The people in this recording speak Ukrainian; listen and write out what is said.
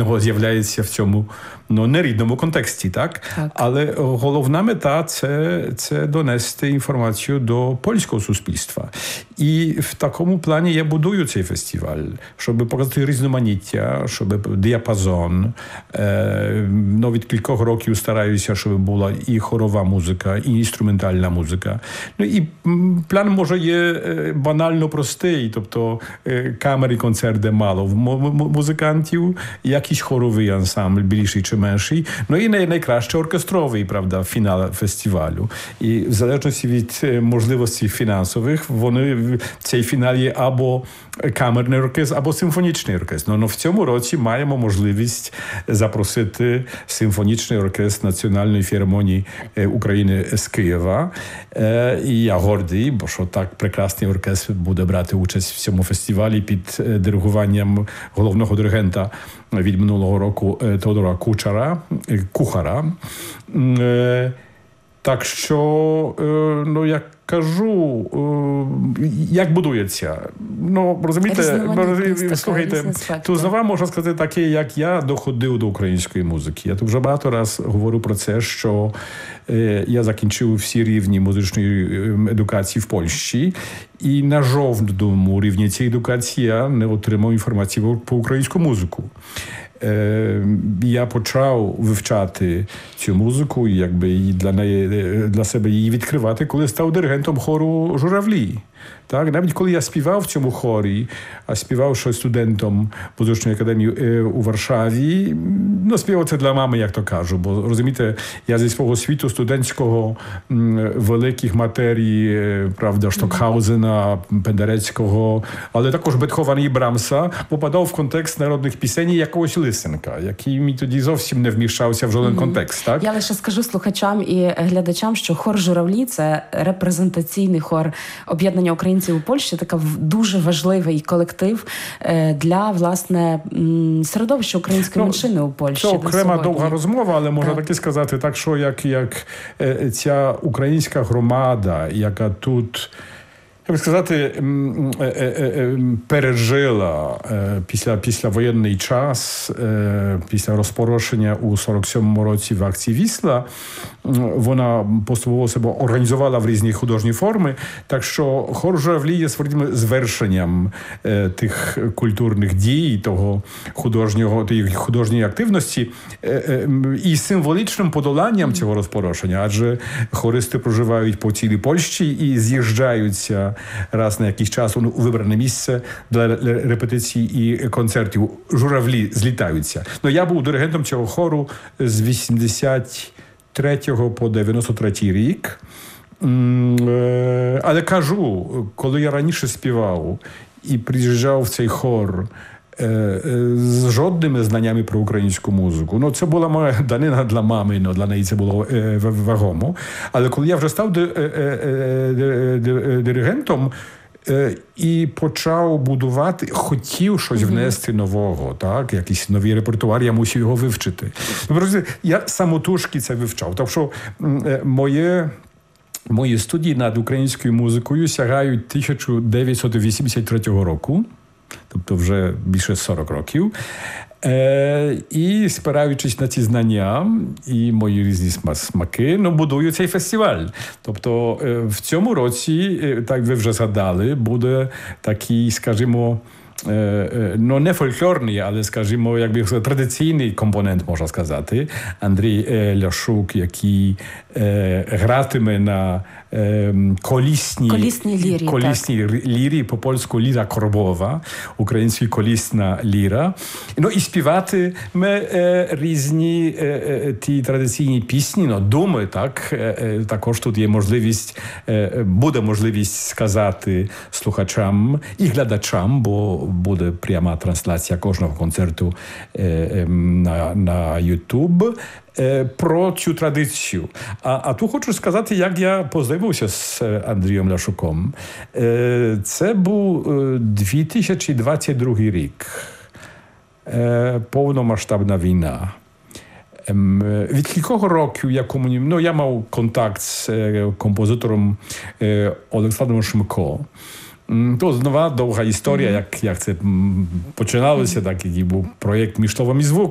рідного з'являється в цьому нерідному контексті, так? Але головна мета – це донести інформацію до польського суспільства. І в такому плані я будую цей фестиваль, щоб показати різноманіття, щоб діапазон. Від кількох років стараюся, щоб була і хорова музика, і інструментальна музика. І план, може, є банально простий, тобто камери, концерт, де мало музикантів, якийсь хоровий ансамбль, більший чи менший, і найкраще оркестровий, правда, фінал фестивалю. І в залежності від можливостей фінансових, в цей фінал є або камерний оркестр, або симфонічний оркестр. В цьому році маємо можливість запросити симфонічний оркестр Національної філармонії України з Києва. І я гордий, бо що так прекрасний оркестр буде брати участь в цьому фестивалі під диригуванням головного диригента від минулого року Теодора Кухара. Так що, як кажу, як будується. Розумієте, слухайте, тут знову можна сказати таке, як я доходив до української музики. Я тут вже багато раз говорю про це, що я закінчив всі рівні музичної едукації в Польщі, і на жодному рівні цієї едукації я не отримав інформації про українську музику. Я почав вивчати цю музику, і для себе її відкривати, коли став диригентом хору «Журавлі». Так? Навіть коли я співав в цьому хорі, а співав ще студентом музичної академії у Варшаві, співав це для мами, як то кажу, бо, розумієте, я зі свого світу студентського великих матерій, правда, Штокхаузена, Пендерецького, але також Бетховена і Брамса, попадав в контекст народних пісень якогось Лисенка, який мені тоді зовсім не вміщався в жоден контекст. Так? Я лише скажу слухачам і глядачам, що хор «Журавлі» – це репрезентаційний хор об'єднання українців у Польщі, така дуже важливий колектив для, власне, середовища української меншини у Польщі. Це окрема довга розмова, але можна таки сказати, так що як ця українська громада, яка тут, як сказати, пережила післявоєнний час, після розпорошення у 47-му році в акції «Вісла», вона поступово себе організувала в різні художні форми, так що хор «Журавлі» є своїм звершенням тих культурних дій, тієї художньої активності і символічним подоланням цього розпорошення, адже хористи проживають по цілій Польщі і з'їжджаються раз на якийсь час у вибране місце для репетицій і концертів. Журавлі злітаються. Я був диригентом цього хору з 83-го по 93-й рік. Але кажу, коли я раніше співав і приїжджав в цей хор з жодними знаннями про українську музику. Це була моя данина для мами, для неї це було вагомо. Але коли я вже став диригентом і почав будувати, хотів щось внести нового, так? Якийсь новий репертуар, я мусив його вивчити. Я самотужки це вивчав. Тобто мої студії над українською музикою сягають 1983 року. Тобто вже більше 40 років. І спираючись на ці знання і мої різні смаки, будую цей фестиваль. Тобто в цьому році, так ви вже згадали, буде такий, скажімо, не фольклорний, але, скажімо, традиційний компонент, можна сказати. Андрій Ляшук, який гратиме на колісній лірі, по-польську ліра коробова, українська колісна ліра. І співатиме різні ті традиційні пісні, думи, так? Також тут є буде можливість сказати слухачам і глядачам, бо буде пряма трансляція кожного концерту на YouTube, про цю традицію. А тут хочу сказати, як я познайомився з Андрієм Ляшуком. Це був 2022 рік. Повномасштабна війна. Від кількох років я мав контакт з композитором Олександром Шмко. То знову довга історія, як це починалося, так, який був проєкт «Між словом і звуком».